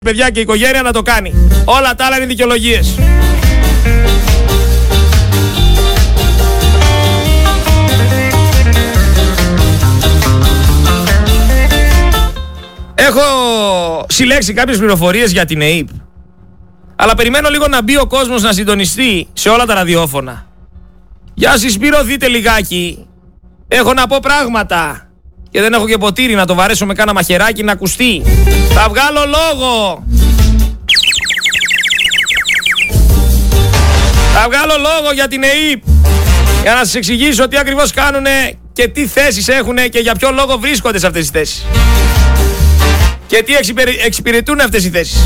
παιδιά και η οικογένεια να το κάνει. Όλα τα άλλα είναι δικαιολογίες. Έχω συλλέξει κάποιες πληροφορίες για την ΕΥΠ. Αλλά περιμένω λίγο να μπει ο κόσμος να συντονιστεί σε όλα τα ραδιόφωνα. Γεια σας Σπύρο, δείτε λιγάκι. Έχω να πω πράγματα. Και δεν έχω και ποτήρι να το βαρέσω με κάνα μαχαιράκι να ακουστεί. Θα βγάλω λόγο. Θα βγάλω λόγο για την ΕΥΠ. Για να σας εξηγήσω τι ακριβώς κάνουνε και τι θέσεις έχουνε και για ποιο λόγο βρίσκονται σε αυτές τις θέσεις. Και τι εξυπηρετούν αυτές οι θέσεις.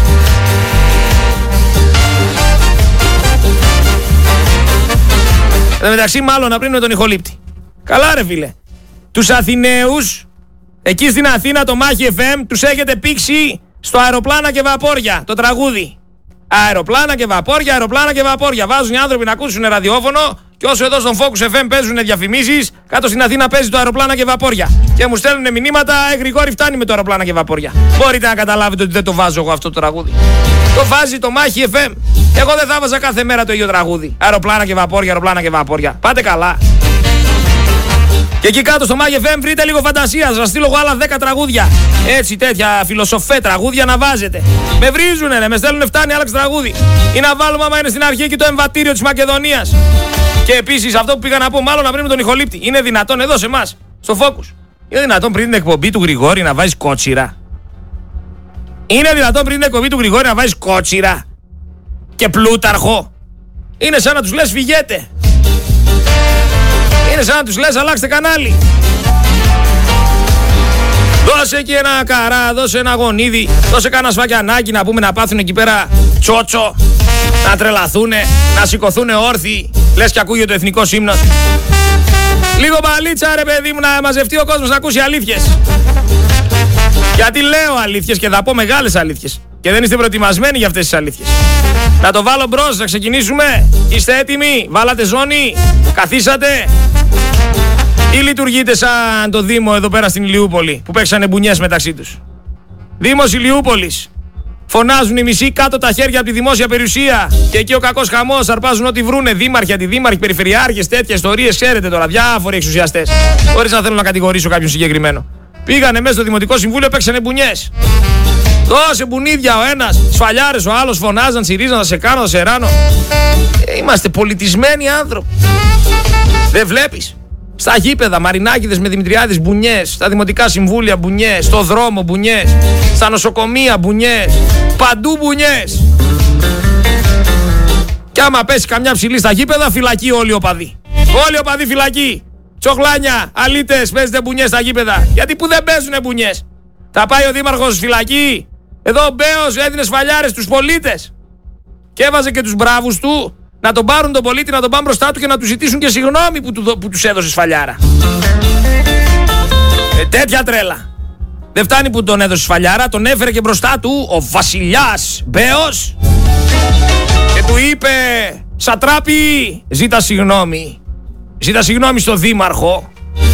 Εν τω μεταξύ μάλλον να πρίνουμε τον ηχολήπτη. Καλά ρε φίλε. Τους Αθηναίους, εκεί στην Αθήνα το Μάχη FM, τους έχετε πήξει στο αεροπλάνα και βαπόρια, το τραγούδι. Αεροπλάνα και βαπόρια, αεροπλάνα και βαπόρια. Βάζουν οι άνθρωποι να ακούσουν ραδιόφωνο και όσο εδώ στον Focus FM παίζουν διαφημίσεις, κάτω στην Αθήνα παίζει το αεροπλάνα και βαπόρια. Και μου στέλνουν μηνύματα, Γρηγόρη φτάνει με το αεροπλάνα και βαπόρια. Μπορείτε να καταλάβετε ότι δεν το βάζω εγώ αυτό το τραγούδι. Το βάζει το Μάχη FM. Εγώ δεν θα βάζα κάθε μέρα το ίδιο τραγούδι. Αεροπλάνα και βαπόρια, αεροπλάνα και βαπόρια. Πάτε καλά. Και εκεί κάτω στο Μάγε FM βρείτε λίγο φαντασία. Σας στείλω εγώ άλλα 10 τραγούδια. Έτσι τέτοια φιλοσοφέ τραγούδια να βάζετε. Με βρίζουνε, ρε, με στέλνουνε φτάνει, άλλαξε τραγούδι. Ή να βάλουμε άμα είναι στην αρχή εκεί το εμβατήριο της Μακεδονίας. Και επίσης αυτό που πήγα να πω, μάλλον να βρούμε τον ηχολήπτη. Είναι δυνατόν εδώ σε εμάς, στο Focus. Είναι δυνατόν πριν την εκπομπή του Γρηγόρη να βάζεις κότσιρα. Είναι δυνατόν πριν την εκπομπή του Γρηγόρη να βάζεις κότσιρα. Και Πλούταρχο. Είναι σαν να τους λες φυγέτε. Είναι σαν να τους λες αλλάξτε κανάλι. Δώσε εκεί ένα καρά, δώσε ένα γονίδι, δώσε κάνα σφακιανάκι να πούμε να πάθουν εκεί πέρα τσότσο, να τρελαθούνε, να σηκωθούνε όρθιοι, λες και ακούγεται ο εθνικός ύμνος. Λίγο μπαλίτσα ρε παιδί μου, να μαζευτεί ο κόσμος να ακούσει αλήθειες. Γιατί λέω αλήθειες και θα πω μεγάλες αλήθειες. Και δεν είστε προετοιμασμένοι για αυτές τις αλήθειες. Να το βάλω μπρος, να ξεκινήσουμε. Είστε έτοιμοι, βάλατε ζώνη, καθίσατε. Ή λειτουργείτε σαν το Δήμο εδώ πέρα στην Ηλιούπολη που παίξανε μπουνιές μεταξύ τους. Δήμος Ηλιούπολης. Φωνάζουν οι μισοί κάτω τα χέρια από τη δημόσια περιουσία. Και εκεί ο κακός χαμός, αρπάζουν ό,τι βρούνε. Δήμαρχοι, αντιδήμαρχοι, περιφερειάρχες, τέτοιες ιστορίες, ξέρετε τώρα. Διάφοροι εξουσιαστές. Χωρίς να θέλω να κατηγορήσω κάποιον συγκεκριμένο. Πήγανε μέσα στο Δημοτικό Συμβούλιο, παίξανε μπουνιές. Δώσε μπουνίδια ο ένας, σφαλιάρες ο άλλος, φωνάζαν, τσιρίζαν, θα σε κάνω, θα σε ράνω. Είμαστε πολιτισμένοι άνθρωποι. Δεν βλέπεις. Στα γήπεδα, Μαρινάκηδες με Δημητριάδες μπουνιές, στα Δημοτικά Συμβούλια μπουνιές, στο δρόμο μπουνιές, στα νοσοκομεία μπουνιές, παντού μπουνιές. Κι άμα πέσει καμιά ψηλή στα γήπεδα, φυλακή όλοι οι οπαδοί. Όλοι οι οπαδοί φυλακή. Τσοχλάνια, αλήτες, παίζετε μπουνιές στα γήπεδα. Γιατί που δεν παίζουνε μπουνιές. Θα πάει ο δήμαρχος φυλακή. Εδώ ο Μπέος έδινε σφαλιάρες στους πολίτες. Και έβαζε και τους μπράβους του να τον πάρουν τον πολίτη, να τον πάνε μπροστά του και να του ζητήσουν και συγγνώμη που τους έδωσε σφαλιάρα. Τέτοια τρέλα. Δεν φτάνει που τον έδωσε σφαλιάρα, τον έφερε και μπροστά του ο βασιλιάς Μπέος και του είπε «Σατράπη, ζήτα συγγνώμη. Ζήτα συγγνώμη στο δήμαρχο».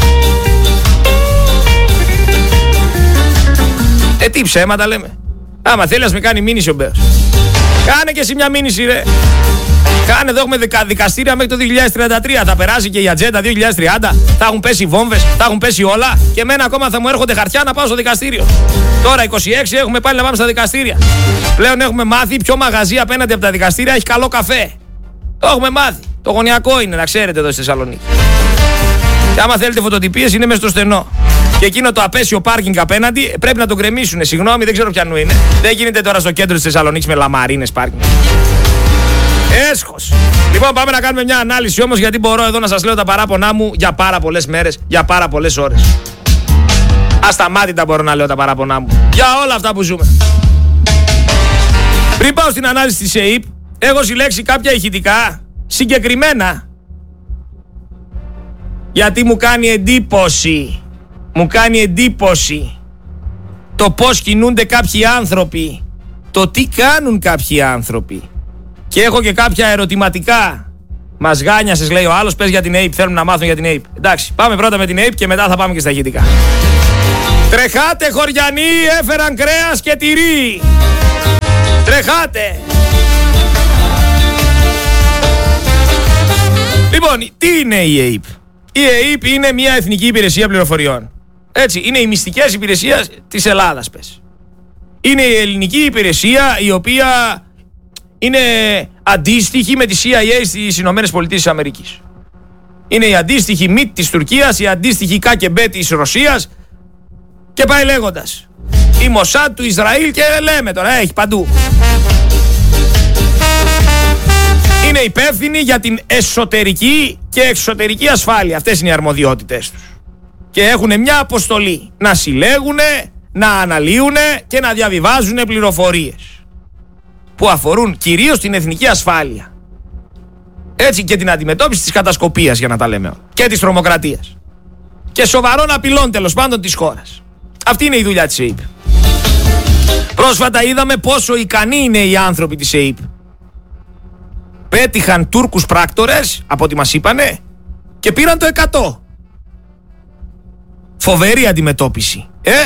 Τι ψέματα λέμε. Άμα θέλει ας με κάνει μήνυση ο Μπέος. Κάνε και εσύ μια μήνυση ρε. Κάνε, εδώ έχουμε δικαστήρια μέχρι το 2033. Θα περάσει και η ατζέντα 2030. Θα έχουν πέσει βόμβες, θα έχουν πέσει όλα. Και εμένα ακόμα θα μου έρχονται χαρτιά να πάω στο δικαστήριο. Τώρα 26 έχουμε πάλι να πάμε στα δικαστήρια. Πλέον έχουμε μάθει ποιο μαγαζί απέναντι από τα δικαστήρια έχει καλό καφέ. Το έχουμε μάθει. Το γωνιακό είναι, να ξέρετε, εδώ στη Θεσσαλονίκη. Και άμα θέλετε φωτοτυπίες είναι μέσα στο στενό. Και εκείνο το απέσιο πάρκινγκ απέναντι πρέπει να το γκρεμίσουνε. Συγγνώμη, δεν ξέρω ποιανού είναι. Δεν γίνεται τώρα στο κέντρο της Θεσσαλονίκης με λαμαρίνες πάρκινγκ. Έσχος. Λοιπόν, πάμε να κάνουμε μια ανάλυση όμως, γιατί μπορώ εδώ να σας λέω τα παράπονά μου για πάρα πολλές μέρες, για πάρα πολλές ώρες. Ασταμάτητα μπορώ να λέω τα παράπονά μου για όλα αυτά που ζούμε. Πριν πάω στην ανάλυση της ΕΥΠ, έχω συλλέξει κάποια ηχητικά συγκεκριμένα. Γιατί μου κάνει εντύπωση. Μου κάνει εντύπωση το πώς κινούνται κάποιοι άνθρωποι, το τι κάνουν κάποιοι άνθρωποι. Και έχω και κάποια ερωτηματικά. Μας γάνιασες, λέει ο άλλος, πες για την ΑΕΠ, θέλουν να μάθουν για την ΑΕΠ. Εντάξει, πάμε πρώτα με την ΑΕΠ και μετά θα πάμε και στα ηχητικά. Τρεχάτε χωριανοί, έφεραν κρέας και τυρί. Τρεχάτε! Λοιπόν, τι είναι η ΑΕΠ? Η ΑΕΠ είναι μια εθνική υπηρεσία πληροφοριών. Έτσι, είναι οι μυστικές υπηρεσίες της Ελλάδας, πες. Είναι η ελληνική υπηρεσία η οποία είναι αντίστοιχη με τη CIA στις Ηνωμένες Πολιτείες της Αμερικής. Είναι η αντίστοιχη ΜΙΤ της Τουρκίας, η αντίστοιχη ΚΑΚΕΜΠΕ της Ρωσίας και πάει λέγοντας. Η Μοσάντ του Ισραήλ και λέμε τώρα, έχει παντού. Είναι υπεύθυνοι για την εσωτερική και εξωτερική ασφάλεια. Αυτές είναι οι αρμοδιότητες τους. Και έχουν μια αποστολή. Να συλλέγουν, να αναλύουν και να διαβιβάζουν πληροφορίες που αφορούν κυρίως την εθνική ασφάλεια. Έτσι, και την αντιμετώπιση της κατασκοπίας, για να τα λέμε, και της τρομοκρατίας. Και σοβαρών απειλών, τέλος πάντων, της χώρας. Αυτή είναι η δουλειά της ΑΕΠ. Πρόσφατα είδαμε πόσο ικανοί είναι οι άνθρωποι της ΑΕΠ. Πέτυχαν Τούρκους πράκτορες, από ό,τι μας είπανε, και πήραν το 100. Φοβερή αντιμετώπιση.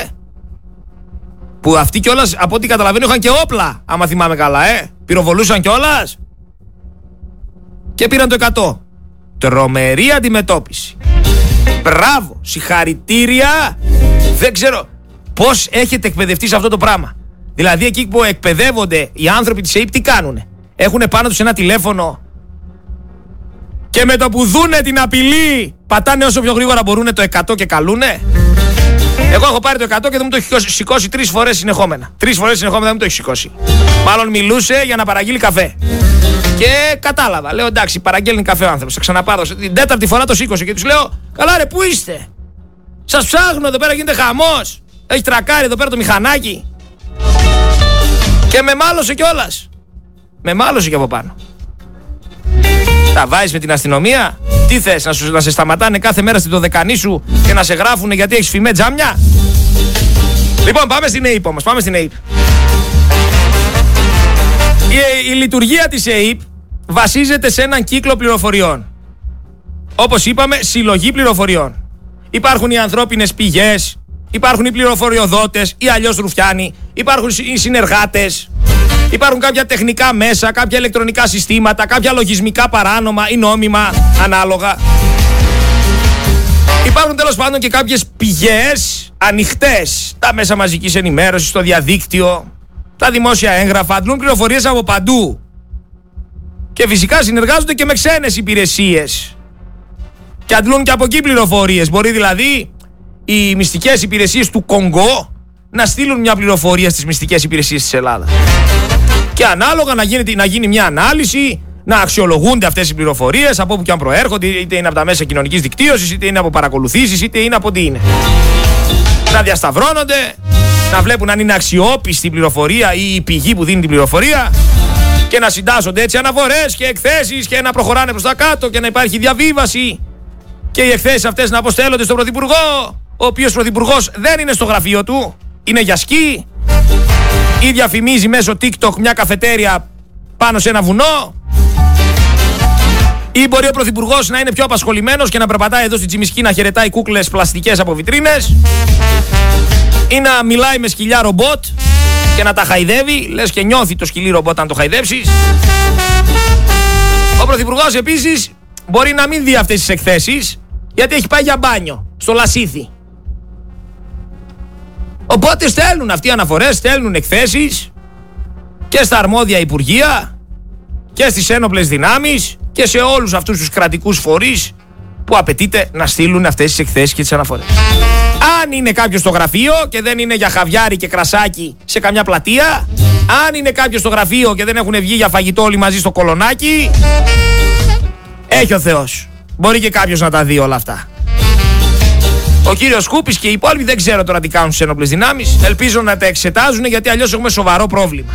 Που αυτοί κιόλας, από ό,τι καταλαβαίνω, είχαν και όπλα, άμα θυμάμαι καλά, πυροβολούσαν κιόλας. Και πήραν το 100. Τρομερή αντιμετώπιση. Μπράβο, συγχαρητήρια. Δεν ξέρω πώς έχετε εκπαιδευτεί σε αυτό το πράγμα. Δηλαδή εκεί που εκπαιδεύονται οι άνθρωποι της ΑΕΠ, τι κάνουνε? Έχουνε πάνω τους ένα τηλέφωνο και με το που δούνε την απειλή πατάνε όσο πιο γρήγορα μπορούνε το 100 και καλούνε. Εγώ έχω πάρει το 100 και δεν μου το έχει σηκώσει 3 φορές συνεχόμενα. 3 φορές συνεχόμενα δεν μου το έχει σηκώσει. Μάλλον μιλούσε για να παραγγείλει καφέ. Και κατάλαβα. Λέω εντάξει, παραγγέλνει καφέ ο άνθρωπος. Θα ξαναπάρω. Την 4η φορά το σήκωσε και τους λέω καλά ρε, πού είστε? Σας ψάχνω, εδώ πέρα γίνεται χαμός. Έχει τρακάρει εδώ πέρα το μηχανάκι. Και με μάλωσε κιόλας. Με μάλωσε και από πάνω. Τα βάζεις με την αστυνομία? Τι θες, να σε σταματάνε κάθε μέρα στην δωδεκανή σου και να σε γράφουνε γιατί έχεις φημέ τζάμια? Λοιπόν, πάμε στην ΑΕΠ όμως. Πάμε στην ΑΕΠ. Η λειτουργία της ΑΕΠ βασίζεται σε έναν κύκλο πληροφοριών. Όπως είπαμε, συλλογή πληροφοριών. Υπάρχουν οι ανθρώπινες πηγές, υπάρχουν οι πληροφοριοδότες ή αλλιώς ρουφιάνοι, υπάρχουν οι συνεργάτες, υπάρχουν κάποια τεχνικά μέσα, κάποια ηλεκτρονικά συστήματα, κάποια λογισμικά παράνομα ή νόμιμα, ανάλογα. Υπάρχουν τέλος πάντων και κάποιες πηγές ανοιχτές, τα μέσα μαζικής ενημέρωσης, το διαδίκτυο, τα δημόσια έγγραφα, αντλούν πληροφορίες από παντού. Και φυσικά συνεργάζονται και με ξένες υπηρεσίες. Και αντλούν και από εκεί πληροφορίες. Μπορεί δηλαδή οι μυστικές υπηρεσίες του Κονγκό να στείλουν μια πληροφορία στις μυστικές υπηρεσίες της Ελλάδας. Και ανάλογα να γίνει μια ανάλυση, να αξιολογούνται αυτές οι πληροφορίες από όπου και αν προέρχονται, είτε είναι από τα μέσα κοινωνικής δικτύωσης, είτε είναι από παρακολουθήσεις, είτε είναι από τι είναι. Να διασταυρώνονται, να βλέπουν αν είναι αξιόπιστη η πληροφορία ή η πηγή που δίνει την πληροφορία και να συντάσσονται έτσι αναφορές και εκθέσεις και να προχωράνε προς τα κάτω και να υπάρχει διαβίβαση και οι εκθέσεις αυτές να αποστέλλονται στον Πρωθυπουργό, ο οποίος Πρωθυπουργός δεν είναι στο γραφείο του, είναι για σκι ή διαφημίζει μέσω TikTok μια καφετέρια πάνω σε ένα βουνό, ή μπορεί ο Πρωθυπουργός να είναι πιο απασχολημένος και να περπατάει εδώ στη Τσιμισκή να χαιρετάει κούκλες πλαστικές από βιτρίνες, ή να μιλάει με σκυλιά ρομπότ και να τα χαϊδεύει, λες και νιώθει το σκυλί ρομπότ αν το χαϊδεύσεις. Ο Πρωθυπουργός επίσης μπορεί να μην δει αυτές τις εκθέσεις γιατί έχει πάει για μπάνιο στο Λασίθι. Οπότε στέλνουν αυτοί οι αναφορές, στέλνουν εκθέσεις και στα αρμόδια υπουργεία και στις ένοπλες δυνάμεις και σε όλους αυτούς τους κρατικούς φορείς που απαιτείται να στείλουν αυτές τις εκθέσεις και τις αναφορές. Αν είναι κάποιος στο γραφείο και δεν είναι για χαβιάρι και κρασάκι σε καμιά πλατεία, αν είναι κάποιος στο γραφείο και δεν έχουν βγει για φαγητό όλοι μαζί στο κολονάκι, έχει ο Θεός. Μπορεί και κάποιος να τα δει όλα αυτά. Ο κύριος Κούπης και οι υπόλοιποι δεν ξέρω τώρα τι κάνουν στις ένοπλες δυνάμεις. Ελπίζω να τα εξετάζουν γιατί αλλιώς έχουμε σοβαρό πρόβλημα.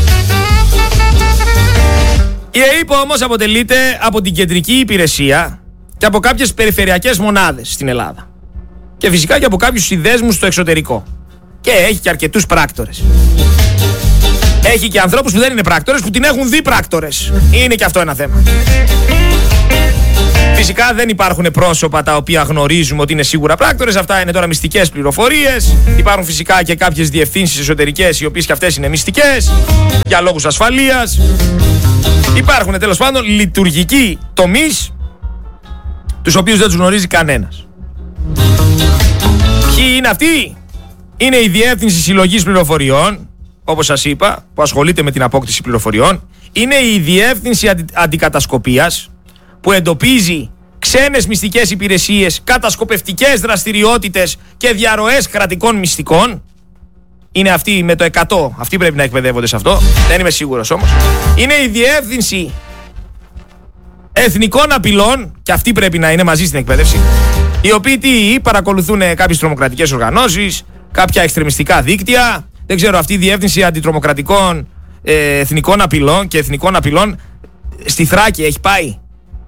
Η ΑΕΠ όμως αποτελείται από την κεντρική υπηρεσία και από κάποιες περιφερειακές μονάδες στην Ελλάδα. Και φυσικά και από κάποιους συνδέσμους στο εξωτερικό. Και έχει και αρκετούς πράκτορες. Έχει και ανθρώπους που δεν είναι πράκτορες, που την έχουν δει πράκτορες. Είναι και αυτό ένα θέμα. Φυσικά δεν υπάρχουν πρόσωπα τα οποία γνωρίζουμε ότι είναι σίγουρα πράκτορες. Αυτά είναι τώρα μυστικές πληροφορίες. Υπάρχουν φυσικά και κάποιες διευθύνσεις εσωτερικές, οι οποίες και αυτές είναι μυστικές για λόγους ασφαλείας. Υπάρχουν τέλος πάντων λειτουργικοί τομείς, τους οποίους δεν τους γνωρίζει κανένας. Ποιοι είναι αυτοί? Είναι η Διεύθυνση Συλλογής Πληροφοριών, όπως σας είπα, που ασχολείται με την απόκτηση πληροφοριών. Είναι η Διεύθυνση Αντικατασκοπίας, που εντοπίζει ξένες μυστικές υπηρεσίες, κατασκοπευτικές δραστηριότητες και διαρροές κρατικών μυστικών. Είναι αυτή με το 100. Αυτοί πρέπει να εκπαιδεύονται σε αυτό. Δεν είμαι σίγουρος όμως. Είναι η Διεύθυνση Εθνικών Απειλών, και αυτοί πρέπει να είναι μαζί στην εκπαίδευση, οι οποίοι παρακολουθούν κάποιες τρομοκρατικές οργανώσεις, κάποια εξτρεμιστικά δίκτυα. Δεν ξέρω, αυτή η Διεύθυνση Αντιτρομοκρατικών Εθνικών Απειλών και Εθνικών Απειλών στη Θράκη έχει πάει?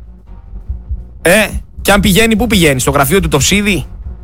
Και αν πηγαίνει, πού πηγαίνει? Στο γραφείο του Τοψίδη?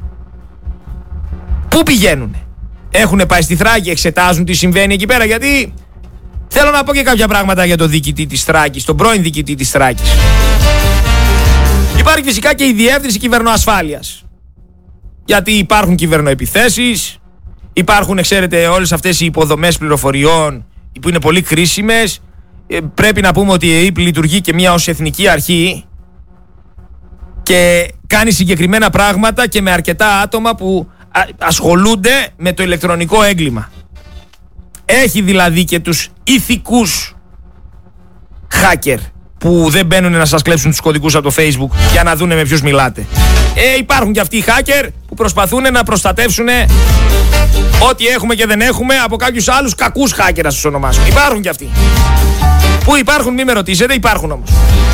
Πού πηγαίνουνε? Έχουνε πάει στη Θράκη, εξετάζουν τι συμβαίνει εκεί πέρα? Γιατί θέλω να πω και κάποια πράγματα για τον διοικητή της Θράκης, τον πρώην διοικητή της Θράκης. Υπάρχει φυσικά και η Διεύθυνση Κυβερνοασφάλειας. Γιατί υπάρχουν κυβερνοεπιθέσεις, υπάρχουν, ξέρετε, όλες αυτές οι υποδομές πληροφοριών που είναι πολύ κρίσιμες. Πρέπει να πούμε ότι η ΕΕΠ λειτουργεί και μια ως εθνική αρχή και κάνει συγκεκριμένα πράγματα και με αρκετά άτομα που ασχολούνται με το ηλεκτρονικό έγκλημα. Έχει δηλαδή και τους ηθικούς hacker που δεν μπαίνουν να σας κλέψουν τους κωδικούς από το Facebook για να δούνε με ποιους μιλάτε. Υπάρχουν και αυτοί οι hacker που προσπαθούν να προστατεύσουν ό,τι έχουμε και δεν έχουμε από κάποιους άλλους κακούς hacker, να τους ονομάσουν. Υπάρχουν και αυτοί. Πού υπάρχουν, μη με ρωτήσετε, υπάρχουν όμως.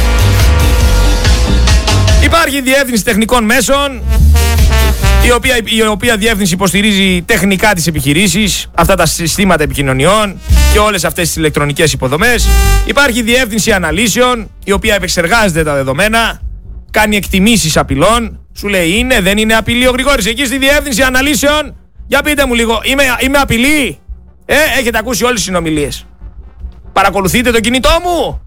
Υπάρχει η Διεύθυνση Τεχνικών Μέσων, η οποία διεύθυνση υποστηρίζει τεχνικά τις επιχειρήσεις, αυτά τα συστήματα επικοινωνιών και όλες αυτές τις ηλεκτρονικές υποδομές. Υπάρχει η Διεύθυνση Αναλύσεων, η οποία επεξεργάζεται τα δεδομένα, κάνει εκτιμήσεις απειλών, σου λέει είναι, δεν είναι απειλή ο Γρηγόρης εκεί στη Διεύθυνση Αναλύσεων? Για πείτε μου λίγο, είμαι απειλή? Έχετε ακούσει όλες τις συνομιλίες? Παρακολουθείτε το κινητό μου?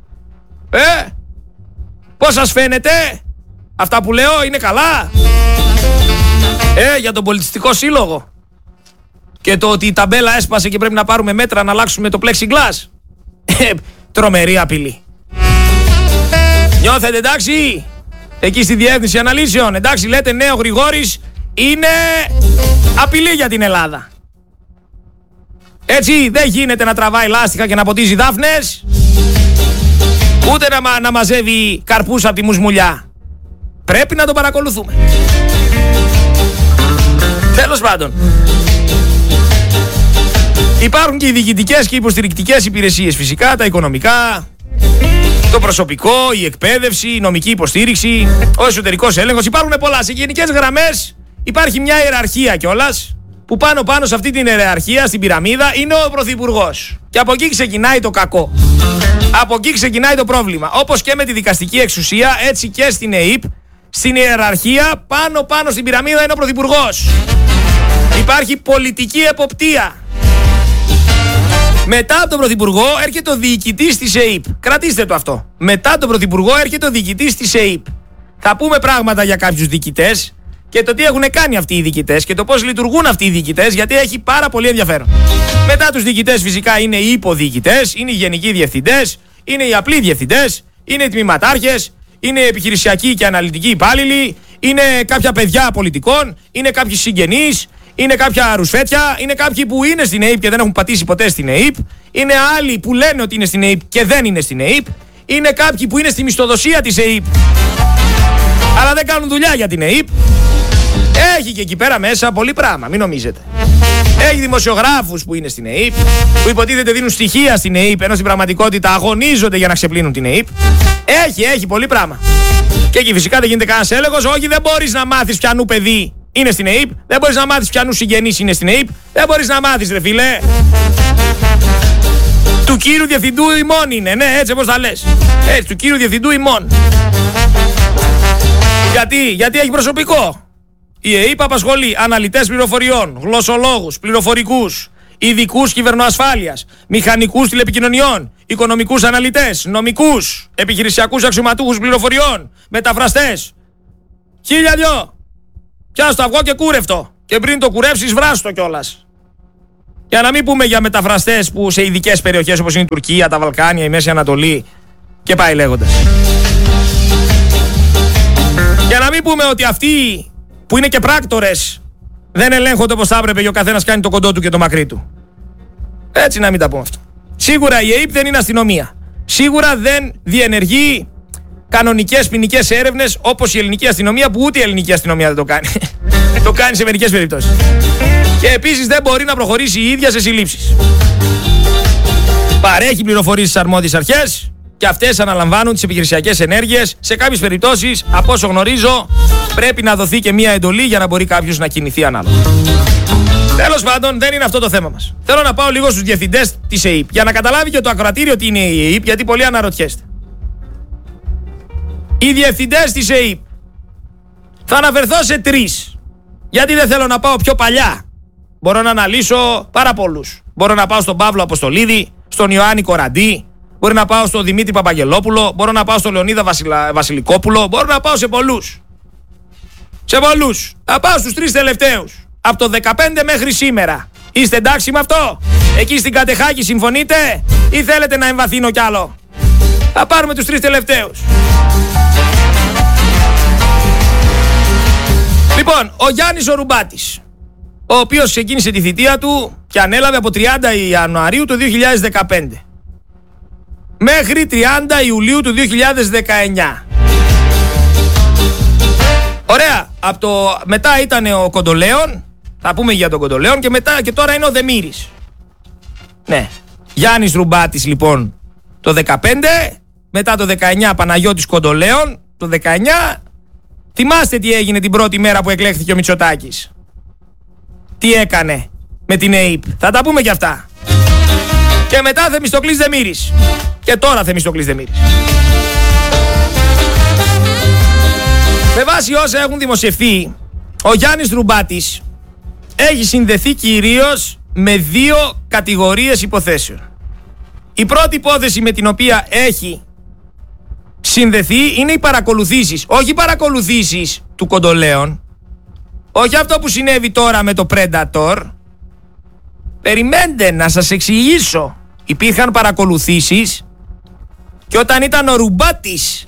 Πώς σας φαίνεται? Αυτά που λέω είναι καλά? Για τον Πολιτιστικό Σύλλογο και το ότι η ταμπέλα έσπασε και πρέπει να πάρουμε μέτρα να αλλάξουμε το plexiglass. Τρομερή απειλή. Νιώθετε εντάξει? Εκεί στη Διεύθυνση Αναλύσεων, εντάξει, λέτε ναι, ο Γρηγόρης είναι απειλή για την Ελλάδα. Έτσι, δεν γίνεται να τραβάει λάστιχα και να ποτίζει δάφνες, ούτε να μαζεύει καρπούς από τη μουσμουλιά. Πρέπει να το παρακολουθούμε. Τέλος πάντων, υπάρχουν και οι διοικητικές και οι υποστηρικτικές υπηρεσίες, φυσικά, τα οικονομικά, το προσωπικό, η εκπαίδευση, η νομική υποστήριξη, ο εσωτερικός έλεγχος. Υπάρχουν πολλά. Σε γενικές γραμμές υπάρχει μια ιεραρχία κιόλας, που πάνω σε αυτή την ιεραρχία, στην πυραμίδα, είναι ο Πρωθυπουργός. Και από εκεί ξεκινάει το κακό. Από εκεί ξεκινάει το πρόβλημα. Όπως και με τη δικαστική εξουσία, έτσι και στην ΕΕΠ, στην ιεραρχία, πάνω στην πυραμίδα είναι ο Πρωθυπουργός. Υπάρχει πολιτική εποπτεία. Μετά από τον Πρωθυπουργό έρχεται ο διοικητής της ΕΕΠ. Κρατήστε το αυτό. Μετά τον Πρωθυπουργό έρχεται ο διοικητής της ΕΕΠ. Θα πούμε πράγματα για κάποιους διοικητές και το τι έχουν κάνει αυτοί οι διοικητές και το πώς λειτουργούν αυτοί οι διοικητές, γιατί έχει πάρα πολύ ενδιαφέρον. Μετά τους διοικητές φυσικά είναι οι υποδιοικητές, είναι οι γενικοί διευθυντές, είναι οι απλοί διευθυντές, είναι οι τμήματάρχες, είναι οι επιχειρησιακοί και αναλυτικοί υπάλληλοι, είναι κάποια παιδιά πολιτικών, είναι κάποιοι συγγενείς, είναι κάποια ρουσφέτια, είναι κάποιοι που είναι στην ΕΕΠ και δεν έχουν πατήσει ποτέ στην ΕΕΠ, είναι άλλοι που λένε ότι είναι στην ΕΕΠ και δεν είναι στην ΕΕΠ, είναι κάποιοι που είναι στη μισθοδοσία της ΕΕΠ αλλά δεν κάνουν δουλειά για την ΕΕΠ. Έχει και εκεί πέρα μέσα πολύ πράγμα, μην νομίζετε. Έχει δημοσιογράφους που είναι στην ΕΕΠ, που υποτίθεται δίνουν στοιχεία στην ΕΕΠ, ενώ στην πραγματικότητα αγωνίζονται για να ξεπλύνουν την ΕΕΠ. Έχει πολύ πράγμα. Και εκεί φυσικά δεν γίνεται κανένας έλεγχος. Όχι, δεν μπορείς να μάθεις ποιανού παιδί είναι στην ΕΕΠ, δεν μπορείς να μάθεις ποιανού συγγενείς είναι στην ΕΕΠ, δεν μπορείς να μάθεις, ρε φίλε. Του κύριου διευθυντού ημών είναι, ναι, έτσι όπως θα λες. Έτσι, του κύριου διευθυντού ημών. Γιατί έχει προσωπικό. Η ΕΕΠ απασχολεί αναλυτές πληροφοριών, γλωσσολόγους, πληροφορικούς, ειδικούς κυβερνοασφάλειας, μηχανικούς τηλεπικοινωνιών, οικονομικούς αναλυτές, νομικούς, επιχειρησιακούς αξιωματούχους πληροφοριών, μεταφραστές. 1002. Πιάσ' το αυγό και κούρευτο. Και πριν το κουρεύσεις, βράστο κιόλας. Για να μην πούμε για μεταφραστές που σε ειδικές περιοχές όπως είναι η Τουρκία, τα Βαλκάνια, η Μέση Ανατολή και πάει λέγοντας. Για να μην πούμε ότι αυτοί που είναι και πράκτορες δεν ελέγχονται όπως θα έπρεπε και ο καθένας κάνει το κοντό του και το μακρύ του. Έτσι να μην τα πούμε αυτό. Σίγουρα η ΕΕΠ δεν είναι αστυνομία. Σίγουρα δεν διενεργεί κανονικές ποινικές έρευνες όπως η ελληνική αστυνομία, που ούτε η ελληνική αστυνομία δεν το κάνει. Το κάνει σε μερικές περιπτώσεις. Και επίσης δεν μπορεί να προχωρήσει η ίδια σε συλλήψεις. Παρέχει πληροφορίες στις αρμόδιες αρχές και αυτές αναλαμβάνουν τις επιχειρησιακές ενέργειες. Σε κάποιες περιπτώσεις, από όσο γνωρίζω, πρέπει να δοθεί και μία εντολή για να μπορεί κάποιος να κινηθεί ανάλογα. Τέλος πάντων, δεν είναι αυτό το θέμα μας. Θέλω να πάω λίγο στους διευθυντές της ΕΕΠ για να καταλάβει και το ακροατήριο τι είναι η ΕΕΠ, γιατί πολλοί αναρωτιέστε. Οι διευθυντές της ΕΕΠ, θα αναφερθώ σε 3, γιατί δεν θέλω να πάω πιο παλιά. Μπορώ να αναλύσω πάρα πολλούς. Μπορώ να πάω στον Παύλο Αποστολίδη, στον Ιωάννη Κοραντή, μπορεί να πάω στον Δημήτρη Παπαγγελόπουλο, μπορώ να πάω στον Λεωνίδα Βασιλικόπουλο, μπορώ να πάω σε πολλούς. Σε πολλούς. Θα πάω στους 3 τελευταίους. Από το 15 μέχρι σήμερα. Είστε εντάξει με αυτό? Εκεί στην Κατεχάκη συμφωνείτε ή θέλετε να εμβαθύνω κι άλλο? Θα πάρουμε τους 3 τελευταίους. Λοιπόν, ο Γιάννης ο Ρουμπάτης, ο οποίος ξεκίνησε τη θητεία του και ανέλαβε από 30 Ιανουαρίου του 2015 μέχρι 30 Ιουλίου του 2019. Ωραία. Μετά ήταν ο Κοντολέων, θα πούμε για τον Κοντολέων, και τώρα είναι ο Δεμήρης. Ναι. Γιάννης Ρουμπάτης λοιπόν το 15, μετά το 19 Παναγιώτης Κοντολέων, το 19 θυμάστε τι έγινε την πρώτη μέρα που εκλέχθηκε ο Μητσοτάκης? Τι έκανε με την ΕΕΠ? Θα τα πούμε κι αυτά. Και μετά Θεμιστοκλής Δεμήρης. Και τώρα Θεμιστοκλής Δεμήρης. Με βάση όσα έχουν δημοσιευθεί, ο Γιάννης Ρουμπάτης έχει συνδεθεί κυρίως με 2 κατηγορίες υποθέσεων. Η πρώτη υπόθεση με την οποία έχει συνδεθεί είναι οι παρακολουθήσεις. Όχι οι παρακολουθήσεις του Κοντολέων, όχι αυτό που συνέβη τώρα με το Predator. Περιμένετε να σας εξηγήσω. Υπήρχαν παρακολουθήσεις και όταν ήταν ο Ρουμπάτης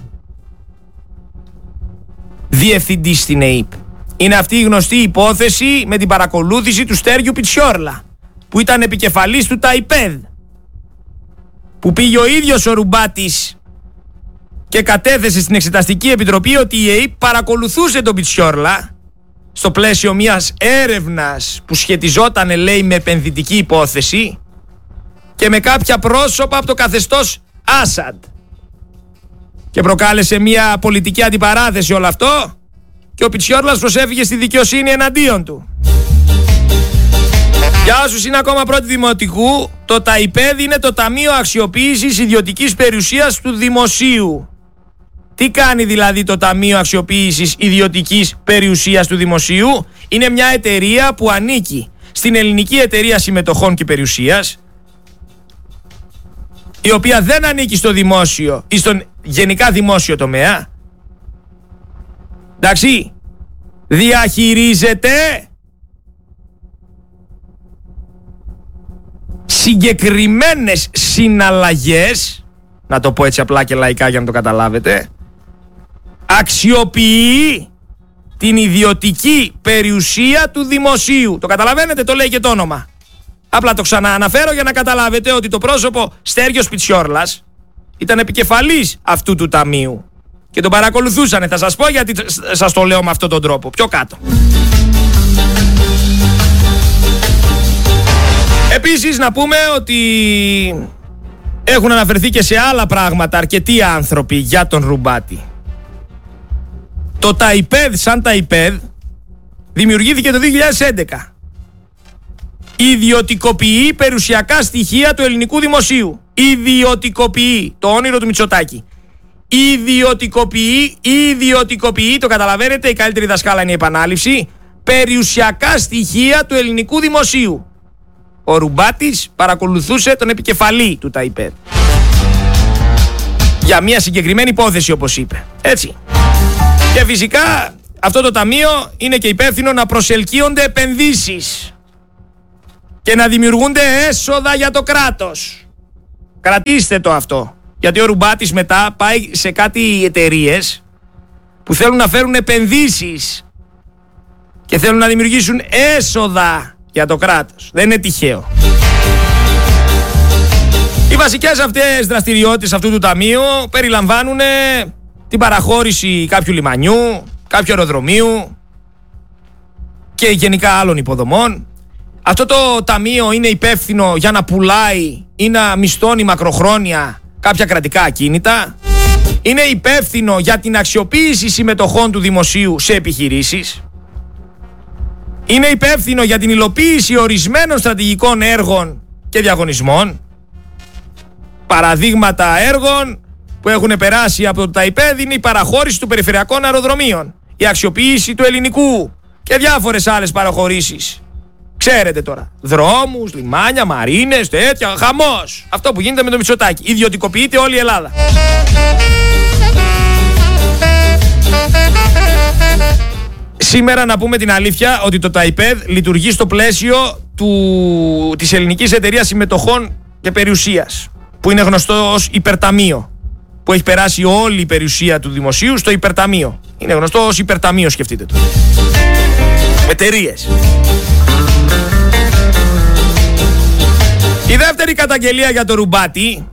διευθυντής στην ΕΕΠ. Είναι αυτή η γνωστή υπόθεση με την παρακολούθηση του Στέργιου Πιτσιόρλα, που ήταν επικεφαλής του ΤΑΙΠΕΔ, που πήγε ο ίδιος ο Ρουμπάτης και κατέθεσε στην Εξεταστική Επιτροπή ότι η ΕΕΠ παρακολουθούσε τον Πιτσιόρλα στο πλαίσιο μιας έρευνας που σχετιζόταν, λέει, με επενδυτική υπόθεση και με κάποια πρόσωπα από το καθεστώς Άσαντ. Και προκάλεσε μια πολιτική αντιπαράθεση όλο αυτό και ο Πιτσιόρλας προσέφυγε στη δικαιοσύνη εναντίον του. Για όσους είναι ακόμα πρώτη δημοτικού, το ΤΑΙΠΕΔ είναι το Ταμείο Αξιοποίησης Ιδιωτικής Περιουσίας του Δημοσίου. Τι κάνει δηλαδή το Ταμείο Αξιοποίησης Ιδιωτικής Περιουσίας του Δημοσίου? Είναι μια εταιρεία που ανήκει στην Ελληνική Εταιρεία Συμμετοχών και Περιουσίας, η οποία δεν ανήκει στο δημόσιο ή στον γενικά δημόσιο τομέα. Εντάξει, διαχειρίζεται συγκεκριμένες συναλλαγές, να το πω έτσι απλά και λαϊκά για να το καταλάβετε, αξιοποιεί την ιδιωτική περιουσία του δημοσίου. Το καταλαβαίνετε, το λέει και το όνομα. Απλά το ξανααναφέρω για να καταλάβετε ότι το πρόσωπο Στέργιος Πιτσιόρλας ήταν επικεφαλής αυτού του ταμείου και τον παρακολουθούσανε. Θα σας πω γιατί σας το λέω με αυτόν τον τρόπο. Πιο κάτω. Επίσης να πούμε ότι έχουν αναφερθεί και σε άλλα πράγματα αρκετοί άνθρωποι για τον Ρουμπάτη. Το ΤΑΙΠΕΔ σαν ΤΑΙΠΕΔ δημιουργήθηκε το 2011. Ιδιωτικοποιεί περιουσιακά στοιχεία του ελληνικού δημοσίου. Ιδιωτικοποιεί, το όνειρο του Μητσοτάκη. Ιδιωτικοποιεί, το καταλαβαίνετε, η καλύτερη δασκάλα είναι η επανάληψη, περιουσιακά στοιχεία του ελληνικού δημοσίου. ο Ρουμπάτης παρακολουθούσε τον επικεφαλή του ΤΑΙΠΕΔ. Για μια συγκεκριμένη υπόθεση, όπως είπε. Έτσι. Και φυσικά αυτό το ταμείο είναι και υπεύθυνο να προσελκύονται επενδύσεις και να δημιουργούνται έσοδα για το κράτος. Κρατήστε το αυτό. Γιατί ο Ρουμπάτης μετά πάει σε κάτι εταιρείες που θέλουν να φέρουν επενδύσεις και θέλουν να δημιουργήσουν έσοδα για το κράτος. Δεν είναι τυχαίο. Οι βασικές αυτές δραστηριότητες αυτού του ταμείου περιλαμβάνουν την παραχώρηση κάποιου λιμανιού, κάποιου αεροδρομίου και γενικά άλλων υποδομών. Αυτό το ταμείο είναι υπεύθυνο για να πουλάει ή να μισθώνει μακροχρόνια κάποια κρατικά ακίνητα. Είναι υπεύθυνο για την αξιοποίηση συμμετοχών του δημοσίου σε επιχειρήσεις. Είναι υπεύθυνο για την υλοποίηση ορισμένων στρατηγικών έργων και διαγωνισμών. Παραδείγματα έργων που έχουν περάσει από το ΤΑΙΠΕΔ είναι η παραχώρηση των περιφερειακών αεροδρομίων, η αξιοποίηση του ελληνικού και διάφορες άλλες παραχωρήσεις. Ξέρετε τώρα, δρόμους, λιμάνια, μαρίνες, τέτοια, χαμός. Αυτό που γίνεται με το Μητσοτάκη. Ιδιωτικοποιείται όλη η Ελλάδα. Σήμερα να πούμε την αλήθεια ότι το ΤΑΙΠΕΔ λειτουργεί στο πλαίσιο της Ελληνικής Εταιρείας Συμμετοχών και Περιουσίας, που είναι γνωστό ως υπερταμείο, που έχει περάσει όλη η περιουσία του δημοσίου στο υπερταμείο. Είναι γνωστό ως υπερταμείο, σκεφτείτε το. Εταιρείες. Η δεύτερη καταγγελία για το Ρουμπάτη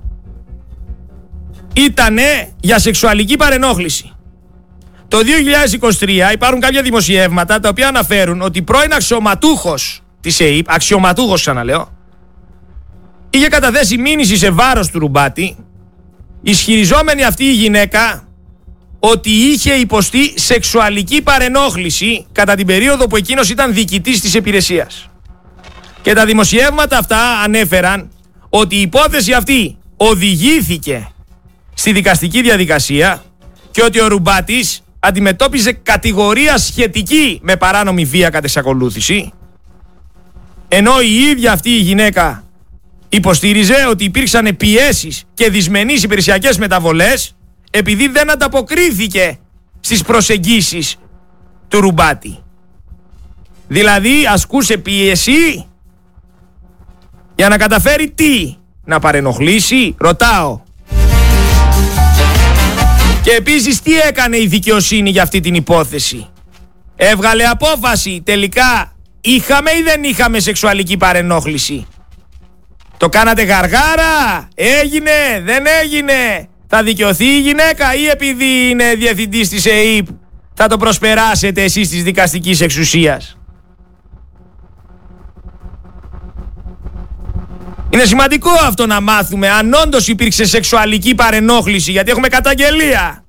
ήτανε για σεξουαλική παρενόχληση. Το 2023 υπάρχουν κάποια δημοσιεύματα τα οποία αναφέρουν ότι πρώην αξιωματούχος της ΕΥΠ, αξιωματούχος ξαναλέω, είχε καταθέσει μήνυση σε βάρος του Ρουμπάτη, ισχυριζόμενη αυτή η γυναίκα ότι είχε υποστεί σεξουαλική παρενόχληση κατά την περίοδο που εκείνος ήταν διοικητής της υπηρεσίας. Και τα δημοσιεύματα αυτά ανέφεραν ότι η υπόθεση αυτή οδηγήθηκε στη δικαστική διαδικασία και ότι ο Ρουμπάτης αντιμετώπιζε κατηγορία σχετική με παράνομη βία κατ' εξακολούθηση, ενώ η ίδια αυτή η γυναίκα υποστήριζε ότι υπήρξαν πιέσεις και δυσμενείς υπηρεσιακές μεταβολές επειδή δεν ανταποκρίθηκε στις προσεγγίσεις του Ρουμπάτη. Δηλαδή ασκούσε πίεση για να καταφέρει τι? Να παρενοχλήσει? Ρωτάω. Και επίσης τι έκανε η δικαιοσύνη για αυτή την υπόθεση? Έβγαλε απόφαση τελικά είχαμε ή δεν είχαμε σεξουαλική παρενόχληση? Το κάνατε γαργάρα? Έγινε? Δεν έγινε? Θα δικαιωθεί η γυναίκα ή επειδή είναι διευθυντής της ΕΥΠ θα το προσπεράσετε εσείς της δικαστικής εξουσίας? Είναι σημαντικό αυτό να μάθουμε αν όντως υπήρξε σεξουαλική παρενόχληση, γιατί έχουμε καταγγελία.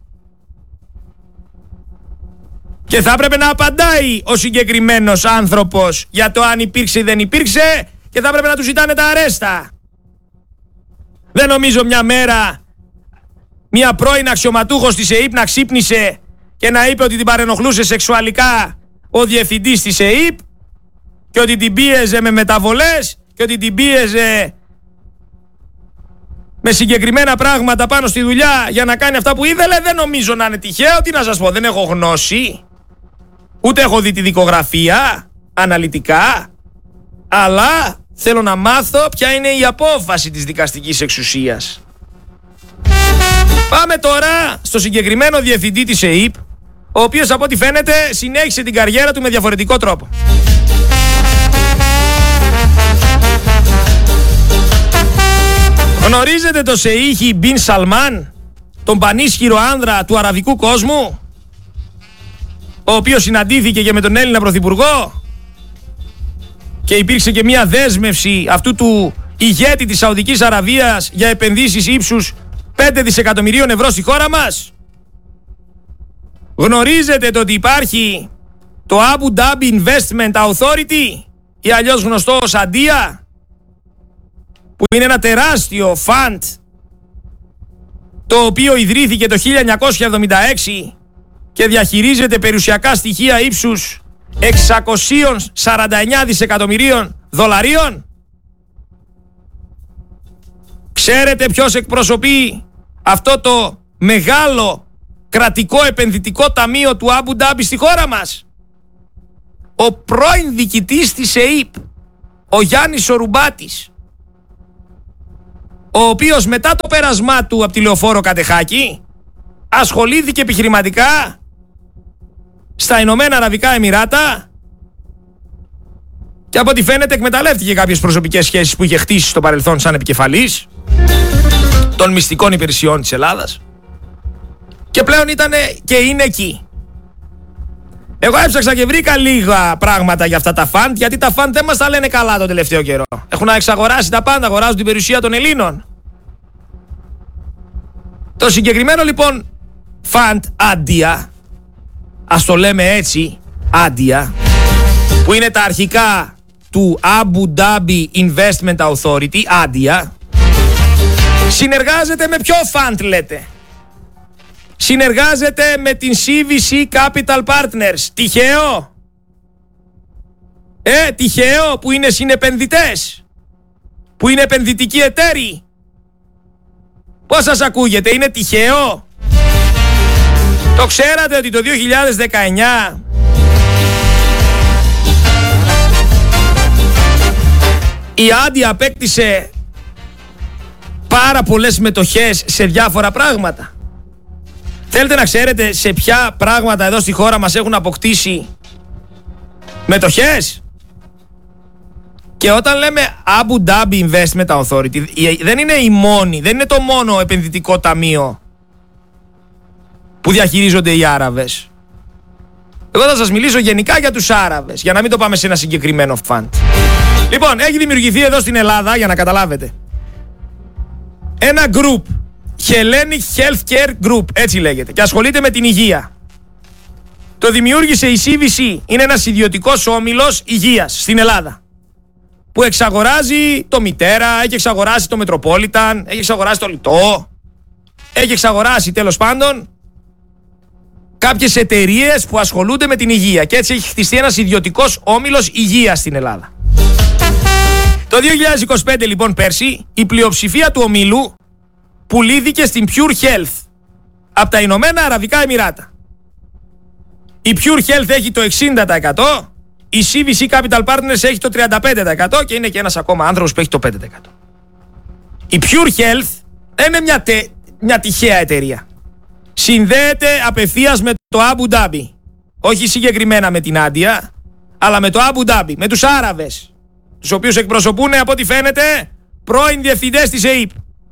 Και θα έπρεπε να απαντάει ο συγκεκριμένος άνθρωπος για το αν υπήρξε ή δεν υπήρξε και θα έπρεπε να του ζητάνε τα αρέστα. Δεν νομίζω μια μέρα μια πρώην αξιωματούχος της ΕΥΠ να ξύπνησε και να είπε ότι την παρενοχλούσε σεξουαλικά ο διευθυντής της ΕΥΠ και ότι την πίεζε με μεταβολές και ότι την πίεζε με συγκεκριμένα πράγματα πάνω στη δουλειά για να κάνει αυτά που ήθελε. Δεν νομίζω να είναι τυχαίο. Τι να σας πω, δεν έχω γνώση, ούτε έχω δει τη δικογραφία αναλυτικά, αλλά θέλω να μάθω ποια είναι η απόφαση της δικαστικής εξουσίας. Πάμε τώρα στο συγκεκριμένο διευθυντή της ΕΥΠ, ο οποίος από ό,τι φαίνεται συνέχισε την καριέρα του με διαφορετικό τρόπο. Γνωρίζετε το Σεΐχη Μπιν Σαλμάν, τον πανίσχυρο άνδρα του αραβικού κόσμου, ο οποίος συναντήθηκε και με τον Έλληνα Πρωθυπουργό και υπήρξε και μια δέσμευση αυτού του ηγέτη της Σαουδικής Αραβίας για επενδύσεις ύψους 5 δισεκατομμυρίων ευρώ στη χώρα μας? Γνωρίζετε το ότι υπάρχει το Abu Dhabi Investment Authority ή αλλιώς γνωστό ως ADIA, που είναι ένα τεράστιο φαντ το οποίο ιδρύθηκε το 1976 και διαχειρίζεται περιουσιακά στοιχεία ύψους 649 δισεκατομμυρίων δολαρίων? Ξέρετε ποιος εκπροσωπεί αυτό το μεγάλο κρατικό επενδυτικό ταμείο του Αμπου Ντάμπι στη χώρα μας? Ο πρώην διοικητής της ΕΥΠ, ο Γιάννης ο Ρουμπάτης, ο οποίος μετά το πέρασμά του από τη Λεωφόρο Κατεχάκη ασχολήθηκε επιχειρηματικά στα Ηνωμένα Αραβικά Εμιράτα και από ό,τι φαίνεται εκμεταλλεύτηκε κάποιες προσωπικές σχέσεις που είχε χτίσει στο παρελθόν σαν επικεφαλής των μυστικών υπηρεσιών της Ελλάδας και πλέον ήταν και είναι εκεί. Εγώ έψαξα και βρήκα λίγα πράγματα για αυτά τα φαντ, γιατί τα φαντ δεν μας τα λένε καλά τον τελευταίο καιρό. Έχουν εξαγοράσει τα πάντα, αγοράζουν την περιουσία των Ελλήνων. Το συγκεκριμένο λοιπόν φαντ Άντια, ας το λέμε έτσι, Άντια, που είναι τα αρχικά του Abu Dhabi Investment Authority, Άντια, συνεργάζεται με ποιο φαντ λέτε? Συνεργάζεται με την CVC Capital Partners. Τυχαίο? Τυχαίο που είναι συνεπενδυτές, που είναι επενδυτικοί εταίροι? Πώς σας ακούγεται, είναι τυχαίο? Το ξέρατε ότι το 2019 η Άντια απέκτησε πάρα πολλές μετοχές σε διάφορα πράγματα? Θέλετε να ξέρετε σε ποια πράγματα εδώ στη χώρα μας έχουν αποκτήσει μετοχές? Και όταν λέμε Abu Dhabi Investment Authority, δεν είναι η μόνη, δεν είναι το μόνο επενδυτικό ταμείο που διαχειρίζονται οι Άραβες. Εγώ θα σας μιλήσω γενικά για τους Άραβες, για να μην το πάμε σε ένα συγκεκριμένο φαντ. Λοιπόν, έχει δημιουργηθεί εδώ στην Ελλάδα, για να καταλάβετε, ένα group, Hellenic Healthcare Group, έτσι λέγεται, και ασχολείται με την υγεία. Το δημιούργησε η CVC, είναι ένας ιδιωτικός όμιλος υγείας στην Ελλάδα, που εξαγοράζει το Μητέρα, έχει εξαγοράσει το Metropolitan, έχει εξαγοράσει το Λιτό, έχει εξαγοράσει τέλος πάντων κάποιες εταιρείες που ασχολούνται με την υγεία, και έτσι έχει χτιστεί ένας ιδιωτικός όμιλος υγείας στην Ελλάδα. Το 2025 λοιπόν πέρσι η πλειοψηφία του ομίλου πουλήθηκε στην Pure Health από τα Ηνωμένα Αραβικά Εμιράτα. Η Pure Health έχει το 60%, η CVC Capital Partners έχει το 35% και είναι και ένας ακόμα άνθρωπος που έχει το 5%. Η Pure Health δεν είναι μια τυχαία εταιρεία. Συνδέεται απευθείας με το Abu Dhabi. Όχι συγκεκριμένα με την Άντια, αλλά με το Abu Dhabi, με τους Άραβες, τους οποίους εκπροσωπούν από ό,τι φαίνεται πρώην διευθυντές της ΕΥΠ.